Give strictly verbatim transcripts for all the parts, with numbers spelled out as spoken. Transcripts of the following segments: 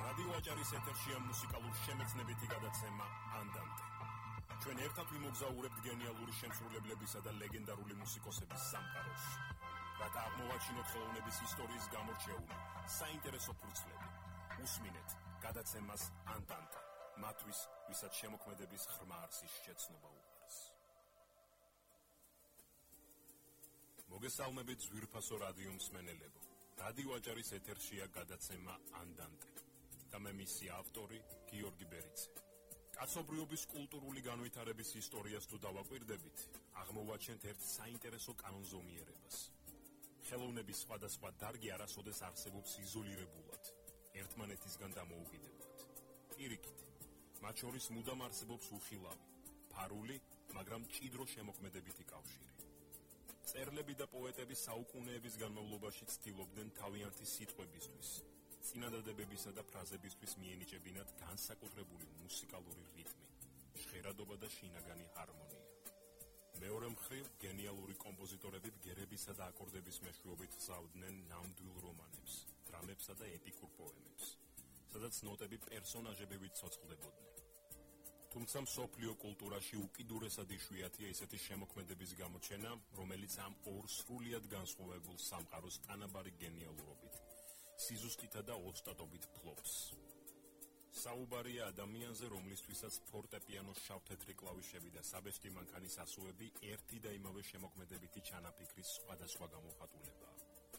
რადიო აჭარის ეთერშია მუსიკალური შემეცნებითი გადაცემა ანდანტე. ჩვენ ერთად ვიმოგზაურებთ გენიალური შემსრულებლებისა და ლეგენდარული მუსიკოსების სამყაროში. რათა აღმოვაჩინოთ ხელოვნების ისტორიის გამორჩეული საინტერესო ფურცლები. უსმინეთ გადაცემას ანდანტე. მათთვის, ვისაც შემოქმედების ღრმა არსის შეცნობა უყვარს. მოგესალმებით ძვირფასო რადიო მსმენელებო. რადიო აჭარის ეთერშია გადაცემა ანდანტე. და მე მისი ავტორი გიორგი ბერიძე. კაცობრიობის კულტურული განვითარების ისტორიას თუ დავაკვირდებით, აღმოვაჩენთ ერთ საინტერესო კანონზომიერებას. ხელოვნების სხვადასხვა დარგი არასოდეს არსებობს იზოლირებულად, ერთმანეთისგან დამოუკიდებლად. პირიქით, მათ შორის მუდამ არსებობს უხილავი, ფარული, მაგრამ მჭიდრო შემოქმედებითი კავშირი. მწერლები და პოეტები საუკუნეების განმავლობაში ცდილობდნენ თავიანთი სიტყვებისთვის, წინადადებებისა და ფრაზებისთვის მიენიჭებინათ განსაკუთრებული მუსიკალური რიტმი, ჟღერადობა და შინაგანი ჰარმონია. მეორე მხრივ, გენიალური კომპოზიტორები ბგერებისა და აკორდების მეშვეობით ხსავდნენ ნამდვილ რომანებს, დრამებსა და ეპიკურ პოემებს, სადაც ნოტები პერსონაჟებივით ცოცხლდებოდნენ. თუმცა მსოფლიო კულტურაში უკიდურესად იშვიათია ისეთი შემოქმედების გამოჩენა, რომელიც ამ ორ სრულიად განსხვავებულ სამყაროს ტანაბარი გენიალურობით, სიზუსტითა და ოსტატობით ფლობს. საუბარია ადამიანზე, რომლისთვისაც ფორტეპიანოს შავ-თეთრი კლავიშები და საბეჭდი მანქანის ასოები ერთი და იმავე შემოქმედებითი ჩანაფიქრის სხვადასხვა გამოხატულებაა.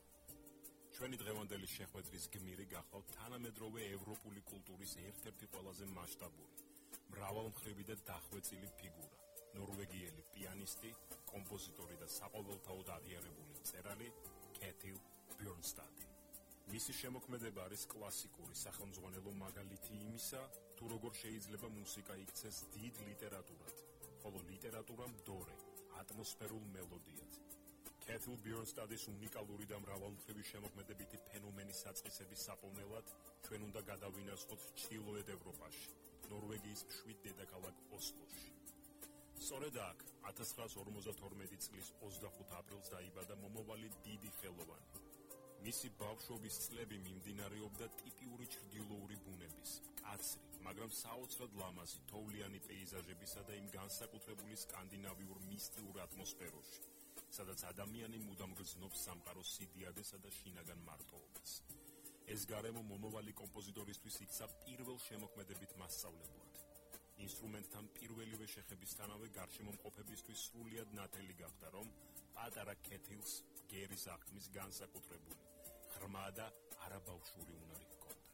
ჩვენი დღევანდელი შეხვედრის გმირი გახლავთ თანამედროვე ევროპული კულტურის ერთ-ერთი ყველაზე მასშტაბური, მრავალმხრივი და დახვეწილი ფიგურა, ნორვეგიელი პიანისტი, კომპოზიტორი და საყოველთაოდ აღიარებული მწერალი კეთილ ბიორნსტადი. მისი შემოქმედება არის კლასიკური სახელმძღვანელო მაგალითი იმისა, თუ როგორ შეიძლება მუსიკა იქცეს დიდ ლიტერატურად, ხოლო ლიტერატურა მდორე, ატმოსფერულ მელოდიად. კეთილ ბიორნსტადის უნიკალური და მრავალმხრივი შემოქმედებითი ფენომენის საწყისების საფუძვლად ჩვენ უნდა გადავინაცვლოთ ჩრდილოეთ ევროპაში, ნორვეგიის მშვიდ დედაქალაქ ოსლოში. სწორედ აქ ათას ცხრაას ორმოცდათორმეტი წლის ოცდახუთ აპრილს დაიბადა მომავალი დიდი ხელოვანი. მისი ბავშვობის წლები მიმდინარეობდა ტიპიური ჩრდილოური ბუნების, კაცრი, მაგრამ საოცრად ლამაზი, თოვლიანი პეიზაჟებისა და იმ განსაკუთრებული სკანდინავიურ მისტიურ ატმოსფეროში, სადაც ადამიანი მუდამ გრძნობს სამყაროს სიდიადესა და შინაგან მარტოობას. ეს გარემო მომავალი კომპოზიტორისთვის იქცა პირველ შემოქმედებით მასწავლებლად. ინსტრუმენტთან პირველივე შეხებისთანავე გარშემომყოფებისთვის სრულიად ნათელი გახდა, რომ პატარა კეთილს გერის აღქმის განსაკუთრებული, ღრმა და არაბავშვური უნარი ჰქონდა.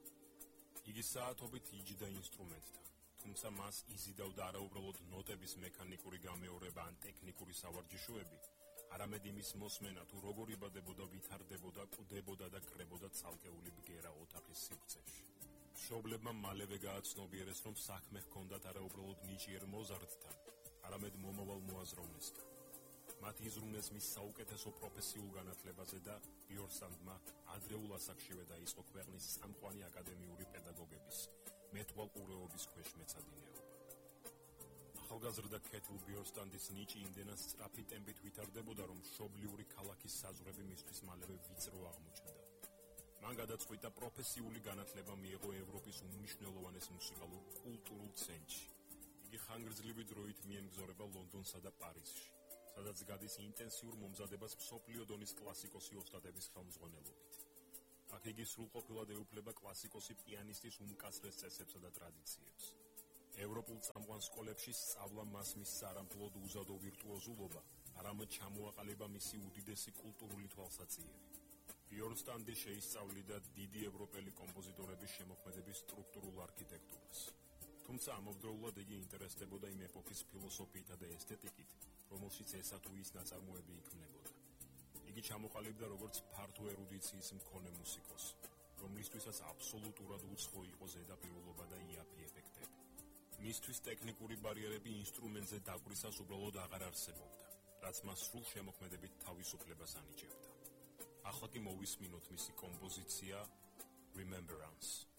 იგი საათობით იჯდა ინსტრუმენტთან, თუმცა მას იზიდავდა არაუბრალოდ ნოტების მექანიკური გამეორება ან ტექნიკური სავარჯიშოები, არამედ იმის მოსმენა, თუ როგორ იბადებოდა, ვითარდებოდა, კვდებოდა და კრებოდა ცალკეული ბგერა ოთახის სივრცეში. მშობლებმა მალევე გააცნობიერეს, რომ საქმე ჰქონდათ არაუბრალოდ ნიჭიერ მოზარდთან, არამედ მომავალ მოაზროვნესთან. მათ იზრუნეს მის საუკეთესო პროფესიულ განათლებაზე და ბიორნსტადმა ადრეულ ასაკშივე დაიწყო ქვეყნის სამყვანი აკადემიური პედაგოგების, მეტყვალყურეობის ქვეშ მეცადინეობა. ახალგაზრდა კეთილ ბიორნსტადის ნიჭი იმდენად სწრაფი ტემპით ვითარდებოდა, რომ მშობლიური ქალაქის საზღვრები მისთვის მალევე ვიწრო აღმოჩნდა. მან გადაწყვიტა პროფესიული განათლება მიეღო ევროპის უმნიშვნელოვანეს მუსიკალურ კულტურულ ცენტრში. იგი ხანგრძლივი დროით მიემგზავრება ლონდონსა და პარიზში, სადაც გადის ინტენსიურ მომზადებას მსოფლიო დონის კლასიკოსი ოსტატების ხელმძღვანელობით. აქ იგი სრულყოფილად ეუფლება კლასიკოსი პიანისტის უმკაცრეს წესებსა და ტრადიციებს. ევროპულ წამყვან სკოლებში სწავლა მას მის სარამფლოდ უზადო ვირტუოზულობა, არამედ ჩამოაყალიბა მისი უდიდესი კულტურული თვალსაჩინო. ბიორნსტადი შეისწავლიდა დიდი ევროპელი კომპოზიტორების შემოქმედების სტრუქტურულ არქიტექტურას. თუმცა ამავდროულად იგი ინტერესდებოდა იმ ეპოქის ფილოსოფიითა და ესთეტიკით, რომელშიც ესა თუ ის ნაწარმოები იქმნებოდა. იგი ჩამოყალიბდა როგორც ფართო ერუდიციის მქონე მუსიკოსი, რომლისთვისაც აბსოლუტურად უცხო იყო ზედაპირულობა და იაფი ეფექტები. მისთვის ტექნიკური ბარიერები ინსტრუმენტზე დაკვრისას უბრალოდ აღარ არსებობდა, რაც მას სრულ შემოქმედებით თავისუფლებას ანიჭებდა. ახლა კი მოვისმინოთ მისი კომპოზიცია Remembrance.